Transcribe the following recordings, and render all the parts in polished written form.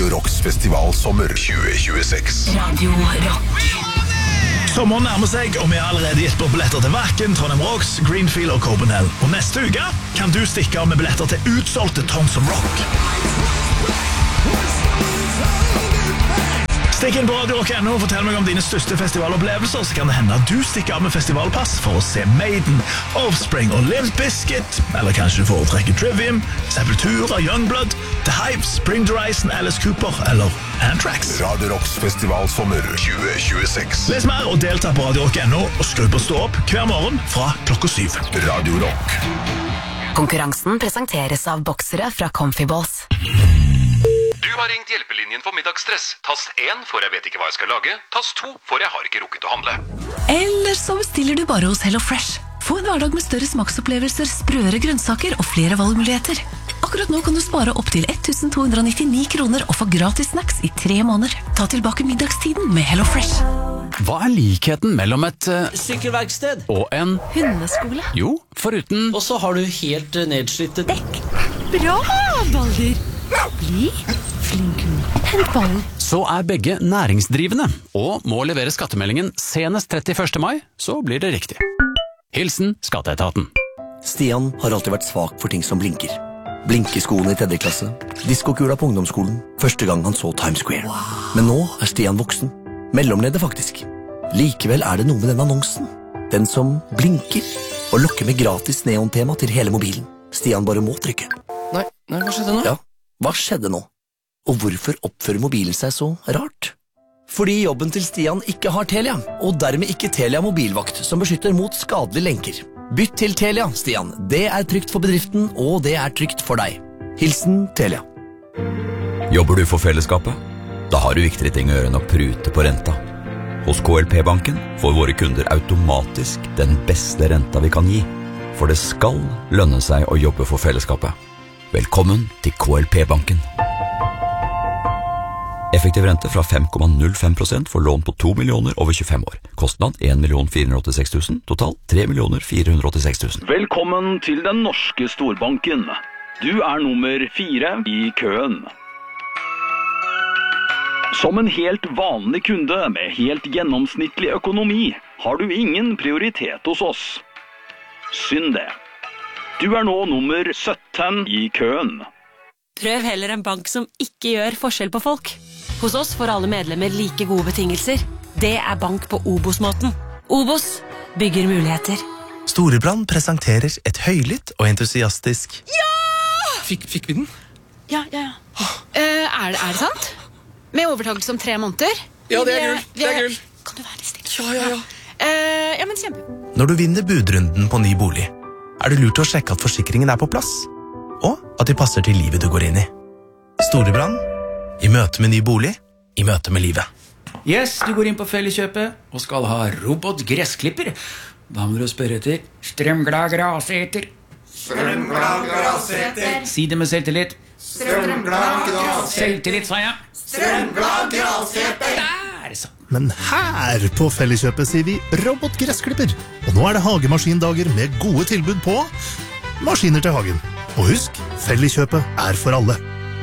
Radio Rocks festivalsommer 2026. Radio Rock. Sommeren nærmer seg, og vi har allerede gitt bort billetter til Vakken, Trondheim Rocks, Greenfield og Copenhagen. Og neste uke kan du stikke av med billetter til utsolgte Trondheim Rock. Stikk inn på Radio Rock.no og fortell meg om dine største festivalopplevelser, så kan det hende at du stikker av med festivalpass for å se Maiden, Offspring og Limp Bizkit, eller kanskje du foretrekker Trivium, Sepultura, Youngblood, The Hive, Bring the Horizon, Alice Cooper eller Anthrax. Radio Rocks festivalsommer 2026. Les mer og delta på Radio Rock.no og skru på stå opp hver morgen fra 7:00. Radio Rock. Konkurransen presenteres av boksere fra Comfy Balls. Du har ringt hjelpelinjen for middagsstress. Tast 1 for jeg vet ikke hva jeg skal lage. Tast 2 for jeg har ikke rukket å handle. Eller så bestiller du bare hos Hello Fresh. Få en hverdag med større smaksopplevelser, sprøere grønnsaker og flere valgmuligheter. Akkurat nå kan du spare opp til 1299 kroner og få gratis snacks i 3 måneder. Ta tilbake middagstiden med Hello Fresh. Hva er likheten mellom et sykkelverksted og en Hundeskole. Jo, foruten Og så har du helt nedslitte Dekk. Bra, Balder. Bli flink. Hent ballen. Så er begge næringsdrivende og må levere skattemeldingen senest 31. mai, så blir det riktig. Hilsen Skatteetaten. Stian har alltid vært svak for ting som blinker. Blinkeskoene i 3. klasse, diskokula på ungdomsskolen, første gang han så Times Square. Men nå er Stian voksen. Mellomleder faktisk. Likevel er det noe med den annonsen. Den som blinker og lokker med gratis neontema til hele mobilen. Stian bare må trykke. Nei, hva skjedde nå? Ja, hva skjedde nå? Og hvorfor oppfører mobilen seg så rart? Fordi jobben til Stian ikke har Telia, og dermed ikke Telia mobilvakt som beskytter mot skadelige lenker. Bytt til Telia, Stian. Det er trygt for bedriften, og det er trygt for deg. Hilsen Telia. Jobber du for fellesskapet? Da har du viktigere ting å gjøre enn å prute på renta. Hos KLP-banken får våre kunder automatisk den beste renta vi kan gi. For det skal lønne seg å jobbe for fellesskapet. Velkommen til KLP-banken. Effektiv rente fra 5,05% for lån på 2 millioner over 25 år. Kostnad 1.486 000, total 3.486 000. Velkommen til den norske storbanken. Du er nummer 4 i køen. Som en helt vanlig kunde med helt gjennomsnittlig økonomi har du ingen prioritet hos oss. Synd det. Du er nå nummer 17 i køen. Prøv heller en bank som ikke gjør forskjell på folk. Hos oss får alle medlemmer like gode betingelser. Det er bank på Obos-måten. Obos bygger muligheter. Storebrand presenterer et høylytt og entusiastisk. Ja! Fikk vi den? Ja. Er det sant? Med overtakelse om 3 måneder? Ja, det er gull. Kan du være litt stille? Ja. Ja, men kjempe. Når du vinner budrunden på ny bolig, er det lurt å sjekke at forsikringen er på plass, og at de passer til livet du går inn i. Storebrand, i møte med ny bolig, i møte med livet. Yes, du går inn på Felleskjøpet og skal ha robotgressklipper. Da må du spørre etter strømglad graseter. Strømglad graseter. Si det med selvtillit. Strømglad graseter. Selvtillit, sa jeg. Strømglad graseter. Der, så. Men her på Felleskjøpet sier vi robotgressklipper. Og nå er det hagemaskindager med gode tilbud på maskiner til hagen. Og husk, Felleskjøpet er for alle.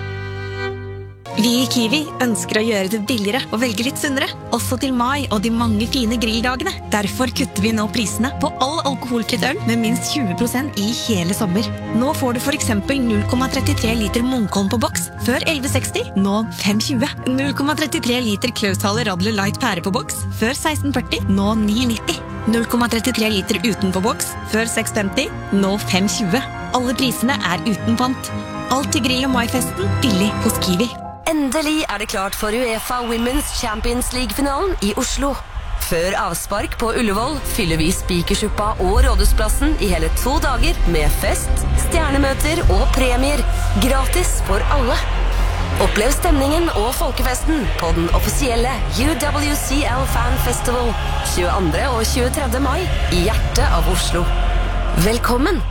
Vi i Kiwi ønsker å gjøre det billigere og velge litt sunnere, også til mai og de mange fine grilldagene. Derfor kutter vi nå prisene på all alkoholfritt øl med minst 20% i hele sommer. Nå får du for eksempel 0,33 liter Munkholm på boks, før 11,60, nå 5,20. 0,33 liter Klaushaler Radler Light pære på boks, før 16,40, nå 9,90. 0,33 liter uten på boks, før 6,50, nå 5,20. Alle prisene er uten pant. Alt til grill- og maifesten, billig hos Kiwi. Endelig er det klart for UEFA Women's Champions League-finalen i Oslo. Før avspark på Ullevål fyller vi Spikersuppa og Rådhusplassen i hele 2 dager med fest, stjernemøter og premier. Gratis for alle. Opplev stemningen og folkefesten på den offisielle UWCL Fan Festival 22. og 23. mai i hjertet av Oslo. Velkommen!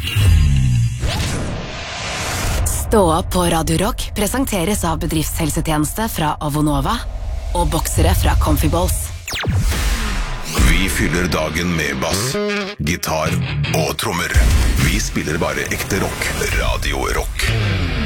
Stå opp på Radio Rock presenteres av bedriftshelsetjeneste fra Avonova og boksere fra Comfy Balls. Vi fyller dagen med bass, gitar og trommer. Vi spiller bare ekte rock. Radio Rock.